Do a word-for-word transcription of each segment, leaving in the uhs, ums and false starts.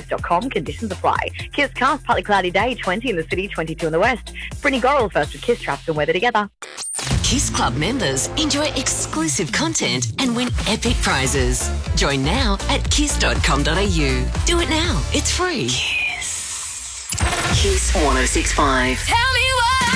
kiss dot com. Conditions apply. Kiss cast, partly cloudy day, twenty in the city, twenty-two in the west. Brittany Gorrell first with Kiss traffic and weather together. Kiss Club members enjoy exclusive content and win epic prizes. Join now at kiss dot com dot a u. Do it now. It's free. Kiss. Kiss one oh six point five. Tell me what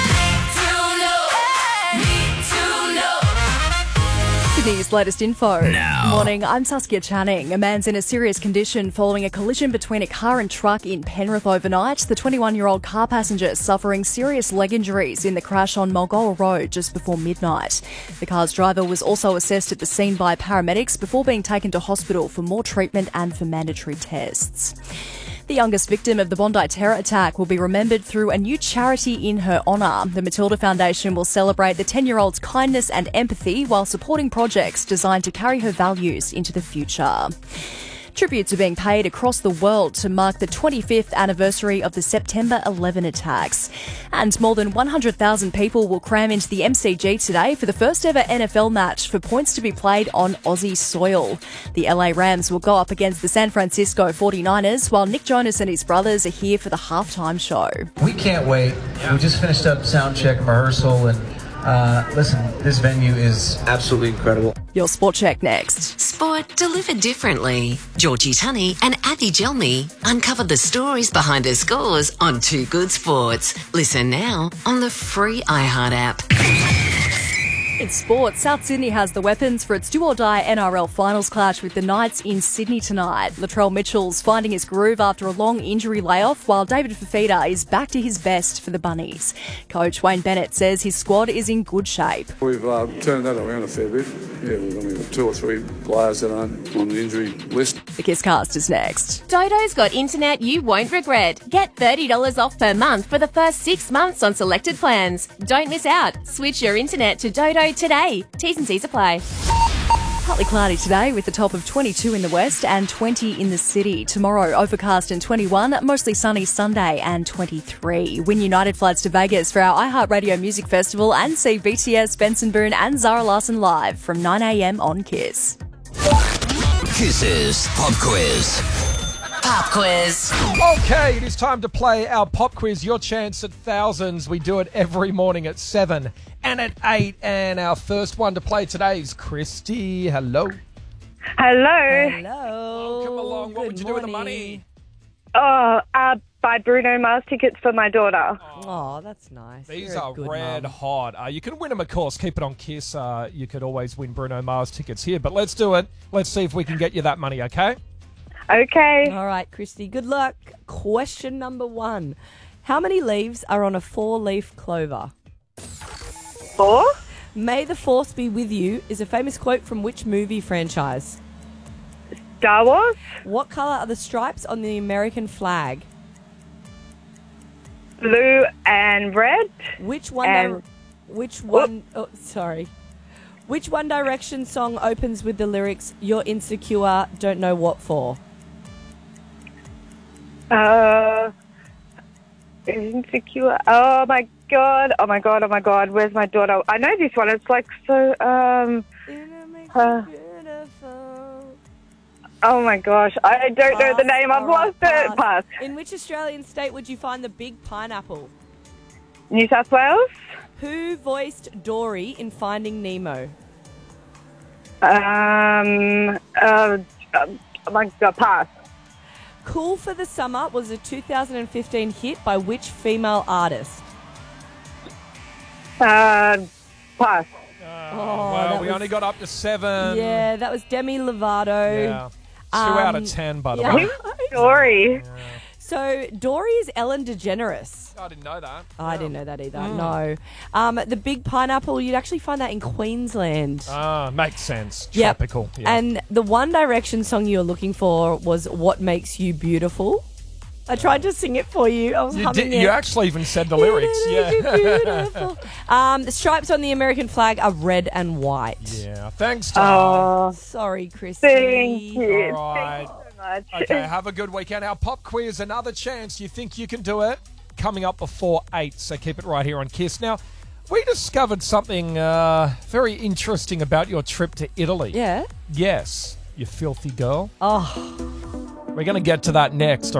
I need to know. Need to know. Sydney's latest info. Now. Morning, I'm Saskia Channing. A man's in a serious condition following a collision between a car and truck in Penrith overnight. The twenty-one-year-old car passenger suffering serious leg injuries in the crash on Mulgoa Road just before midnight. The car's driver was also assessed at the scene by paramedics before being taken to hospital for more treatment and for mandatory tests. The youngest victim of the Bondi terror attack will be remembered through a new charity in her honour. The Matilda Foundation will celebrate the ten-year-old's kindness and empathy while supporting projects designed to carry her values into the future. Tributes are being paid across the world to mark the twenty-fifth anniversary of the September eleven attacks. And more than one hundred thousand people will cram into the M C G today for the first ever N F L match for points to be played on Aussie soil. The L A Rams will go up against the San Francisco forty-niners, while Nick Jonas and his brothers are here for the halftime show. We can't wait. We just finished up sound check and rehearsal, and uh, listen, this venue is absolutely incredible. Your Sport Check next. Sport delivered differently. Georgie Tunney and Abby Gelmy uncover the stories behind the scores on Two Good Sports. Listen now on the free iHeart app. In sports, South Sydney has the weapons for its do-or-die N R L finals clash with the Knights in Sydney tonight. Latrell Mitchell's finding his groove after a long injury layoff, while David Fifita is back to his best for the Bunnies. Coach Wayne Bennett says his squad is in good shape. We've uh, turned that around a fair bit. Yeah, we've only got two or three players that aren't on the injury list. The Kisscast is next. Dodo's got internet you won't regret. Get thirty dollars off per month for the first six months on selected plans. Don't miss out. Switch your internet to Dodo today. T's and C's apply. Partly cloudy today with the top of twenty-two in the west and twenty in the city. Tomorrow, overcast and twenty-one, mostly sunny Sunday and twenty-three. Win United flights to Vegas for our iHeartRadio Music Festival and see B T S, Benson Boone and Zara Larsson live from nine a.m. on Kiss. Kiss's Pop Quiz. Pop quiz. Okay, it is time to play our pop quiz. Your chance at thousands. We do it every morning at seven and at eight. And our first one to play today is Christy. Hello. Hello. Hello. Welcome along. What Good would you do with the morning. money? Oh, uh, buy Bruno Mars tickets for my daughter. Oh, that's nice. These You're a are good red mum. hot. Uh, you can win them, of course. Keep it on Kiss. Uh, you could always win Bruno Mars tickets here. But let's do it. Let's see if we can get you that money, okay? Okay. All right, Christy, good luck. Question number one. How many leaves are on a four-leaf clover? Four? May the force be with you is a famous quote from which movie franchise? Star Wars? What colour are the stripes on the American flag? Blue and red? Which one? And- Di- which one? Oh, sorry. Which One Direction song opens with the lyrics, "You're insecure, don't know what for"? Uh, insecure. Oh my god. Oh my god. Oh my god. Where's my daughter? I know this one. It's like so. Um. Uh, oh my gosh. I don't know the Pass. name. I've All right, lost it. Pass. In which Australian state would you find the big pineapple? New South Wales. Who voiced Dory in Finding Nemo? Um. Uh. Oh my god. Pass. Cool for the Summer was a two thousand fifteen hit by which female artist? Uh. Pass. Uh, Oh, well, that we was- only got up to seven. yeah, that was Demi Lovato. Yeah. Two out Um, of ten, by the yeah. way. Story. So Dory is Ellen DeGeneres. I didn't know that. I didn't know that either. No. Um, the big pineapple, you'd actually find that in Queensland. Ah, makes sense. Yep. Tropical. Yeah. And the One Direction song you were looking for was "What Makes You Beautiful." I tried to sing it for you. I was you, humming did, it. you actually even said the lyrics. You're Yeah. beautiful. um, the stripes on the American flag are red and white. Yeah. Thanks, Tom. Oh. Sorry, Christy. Thank you. All right. Thank you so much. Okay, have a good weekend. Our pop quiz, another chance. You think you can do it? Coming up before eight, so keep it right here on Kiss. Now, we discovered something uh, very interesting about your trip to Italy. Yeah. Yes, you filthy girl. Oh. We're going to get to that next.